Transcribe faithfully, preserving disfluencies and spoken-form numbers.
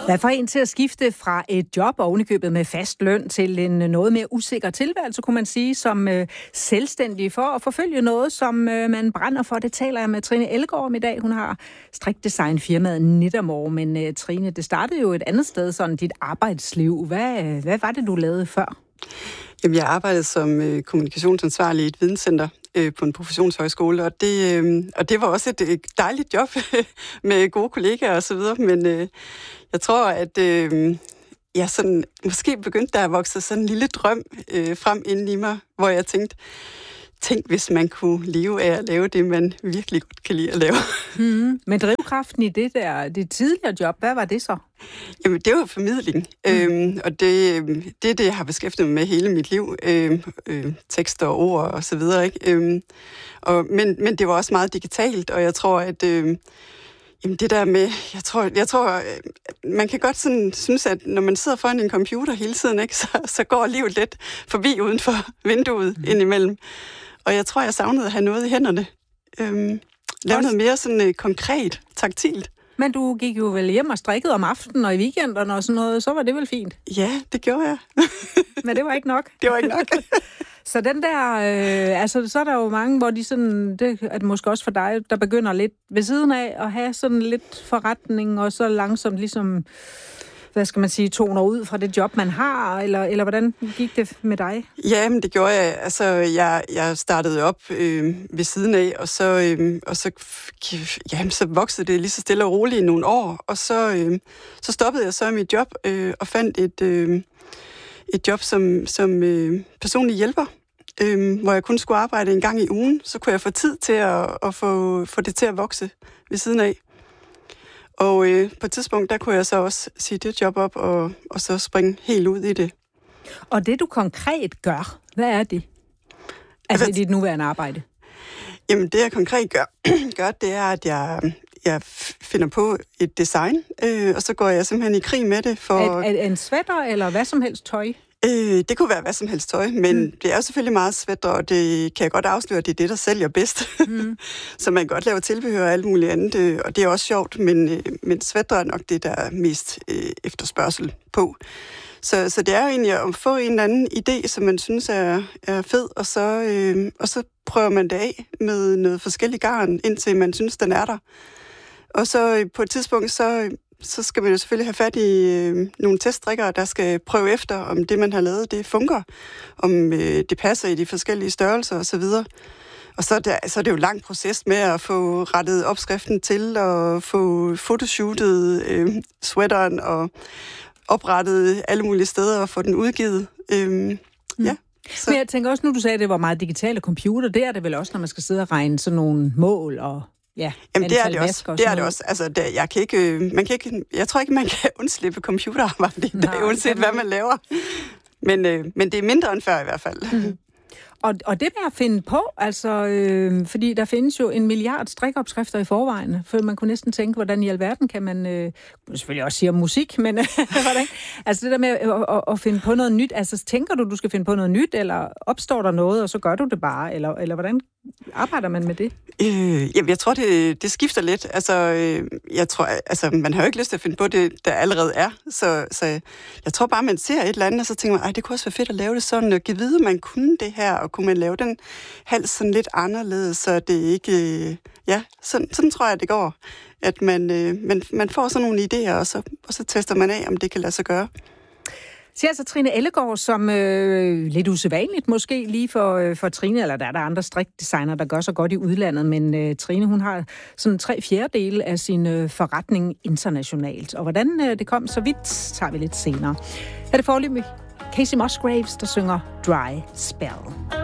Hvad får en til at skifte fra et job ovenikøbet med fast løn til en noget mere usikker tilværelse, kunne man sige, som øh, selvstændig for at forfølge noget, som øh, man brænder for? Det taler jeg med Trine Ellegaard om i dag. Hun har strikdesignfirmaet Nittermore, men øh, Trine, det startede jo et andet sted, sådan dit arbejdsliv. Hvad, hvad var det, du lavede før? Jamen, jeg arbejdede som øh, kommunikationsansvarlig i et videnscenter øh, på en professionshøjskole, og det, øh, og det var også et, et dejligt job med gode kollegaer og så videre, men øh, jeg tror, at øh, jeg sådan, måske begyndte der at vokse sådan en lille drøm øh, frem inden i mig, hvor jeg tænkte, tænk, hvis man kunne leve af at lave det, man virkelig godt kan lide at lave. Mm-hmm. Men drivkraften i det der, det tidligere job, hvad var det så? Jamen, det var formidling, mm. øhm, og det, det er det, jeg har beskæftiget mig med hele mit liv. Øhm, øh, tekster og ord og så videre, ikke? Øhm, og, men, men det var også meget digitalt, og jeg tror, at øh, jamen det der med, jeg tror, jeg tror man kan godt sådan synes, at når man sidder foran en computer hele tiden, ikke, så, så går livet lidt forbi uden for vinduet mm. indimellem. Og jeg tror, jeg savnede at have noget i hænderne. Øhm, lave noget mere sådan øh, konkret, taktilt. Men du gik jo vel hjem og strikkede om aftenen og i weekenderne og sådan noget, så var det vel fint? Ja, det gjorde jeg. Men det var ikke nok? Det var ikke nok. Så den der, øh, altså så er der jo mange, hvor de sådan, det er måske også for dig, der begynder lidt ved siden af at have sådan lidt forretning, og så langsomt ligesom, hvad skal man sige, toner ud fra det job, man har, eller, eller hvordan gik det med dig? Ja, men det gjorde jeg. Altså, jeg, jeg startede op øh, ved siden af, og så, øh, og så, ja, så voksede det lige så stille og roligt i nogle år, og så, øh, så stoppede jeg så i mit job øh, og fandt et, øh, et job som, som øh, personlig hjælper, øh, hvor jeg kun skulle arbejde en gang i ugen. Så kunne jeg få tid til at, at få, få det til at vokse ved siden af. Og øh, på et tidspunkt, der kunne jeg så også sige det job op, og, og så springe helt ud i det. Og det, du konkret gør, hvad er det? Altså hvad? I dit nuværende arbejde? Jamen, det jeg konkret gør, gør det er, at jeg, jeg finder på et design, øh, og så går jeg simpelthen i krig med det. For Er, er en sweater, eller hvad som helst tøj? Øh, det kunne være hvad som helst tøj, men mm. det er jo selvfølgelig meget sweater, og det kan jeg godt afsløre, at det er det, der sælger bedst. Mm. Så man kan godt lave tilbehør og alt muligt andet, og det er også sjovt, men, men sweater er nok det, der er mest øh, efterspørgsel på. Så, så det er jo egentlig at få en eller anden idé, som man synes er, er fed, og så, øh, og så prøver man det af med noget forskellig garn, indtil man synes, den er der. Og så øh, på et tidspunkt, så... så skal man jo selvfølgelig have fat i øh, nogle teststrikkere, der skal prøve efter, om det, man har lavet, det fungerer, om øh, det passer i de forskellige størrelser osv. Og så er, det, så er det jo en lang proces med at få rettet opskriften til, og få fotoshootet øh, sweateren, og oprettet alle mulige steder, og få den udgivet. Øh, mm. Ja. Så. Men jeg tænker også, nu du sagde, at det var meget digitale computer, det er det vel også, når man skal sidde og regne sådan nogle mål og... Ja, jamen det er det også. Det er det også. Altså, det, jeg kan ikke, man kan ikke, jeg tror ikke, man kan undslippe computerarbejde i dag, uanset hvad man laver. Men, øh, men det er mindre end før i hvert fald. Mm. Og, og det med at finde på, altså, øh, fordi der findes jo en milliard strikopskrifter i forvejen, for man kunne næsten tænke, hvordan i alverden kan man, øh, selvfølgelig også sige om musik, men hvordan? Altså det der med at, at, at finde på noget nyt, altså tænker du, du skal finde på noget nyt, eller opstår der noget, og så gør du det bare, eller, eller hvordan arbejder man med det? Øh, jamen, jeg tror, det, det skifter lidt. Altså, øh, jeg tror, altså, man har jo ikke lyst til at finde på det, der allerede er. Så, så jeg tror bare, man ser et eller andet, og så tænker man, ej, det kunne også være fedt at lave det sådan, og give vide, man kunne det her, og kunne man lave den hals sådan lidt anderledes, så det ikke... Øh, ja, sådan, sådan tror jeg, det går. At man, øh, man, man får sådan nogle idéer, og så, og så tester man af, om det kan lade sig gøre. Siger altså Trine Ellegaard, som øh, lidt usædvanligt måske lige for, øh, for Trine, eller der er der andre strikdesigner, der gør så godt i udlandet, men øh, Trine, hun har sådan tre fjerdedele af sin øh, forretning internationalt. Og hvordan øh, det kom så vidt, tager vi lidt senere. Her er det foreløbig Kacey Musgraves, der synger Dry Spell.